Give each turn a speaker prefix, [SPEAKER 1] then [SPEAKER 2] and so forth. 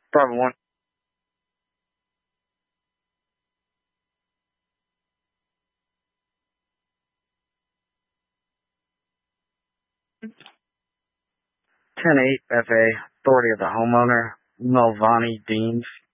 [SPEAKER 1] Problem one. 10-8 FA, authority of the homeowner, Melvani Deans.